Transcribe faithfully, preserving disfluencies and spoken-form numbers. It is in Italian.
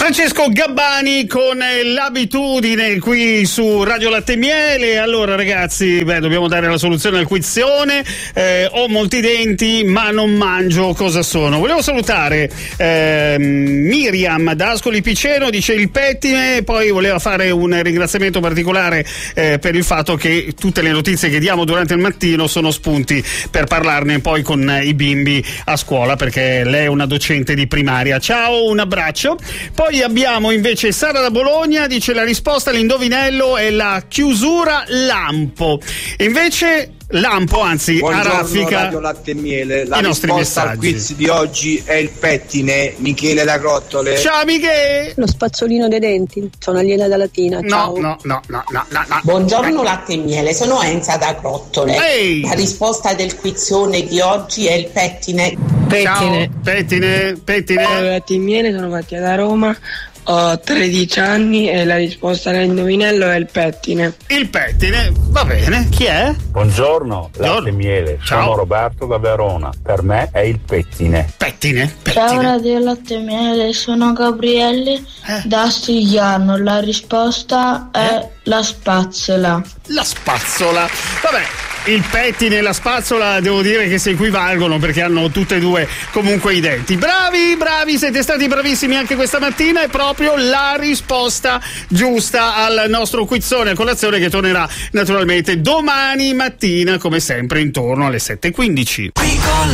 Francesco Gabbani con l'abitudine qui su Radio Latte e Miele. Allora ragazzi, beh, dobbiamo dare la soluzione al quizzone. Eh, ho molti denti ma non mangio, cosa sono? Volevo salutare eh, Miriam da Ascoli Piceno, dice il pettine, poi voleva fare un ringraziamento particolare eh, per il fatto che tutte le notizie che diamo durante il mattino sono spunti per parlarne poi con i bimbi a scuola, perché lei è una docente di primaria. Ciao, un abbraccio. Poi abbiamo invece Sara da Bologna, dice la risposta all'indovinello è la chiusura lampo. Invece lampo, anzi buongiorno, araffica Radio Latte e Miele. La i nostri risposta messaggi. al quiz di oggi è il pettine. Michele da Grottole. Ciao Michele. Lo spazzolino dei denti, sono aliena da Latina. No, ciao. no, no, no, no, no, no. Buongiorno Latte e Miele, sono Enza da Grottole. Ehi. La risposta del quizzone di oggi è il pettine. Ciao, pettine, pettine. Latte e Miele, sono Mattia da Roma. Ho tredici anni e la risposta all'indovinello è il pettine. Il pettine, va bene, chi è? Buongiorno, Latte e Miele, Ciao. sono Roberto da Verona, per me è il pettine. Pettine, pettine. Ciao Radio Latte e Miele, sono Gabriele Eh? da Stigliano, la risposta è la spazzola. La spazzola, vabbè. Il pettine e la spazzola devo dire che si equivalgono perché hanno tutte e due comunque i denti. Bravi, bravi, siete stati bravissimi anche questa mattina, è proprio la risposta giusta al nostro quizzone a colazione che tornerà naturalmente domani mattina come sempre intorno alle sette e quindici.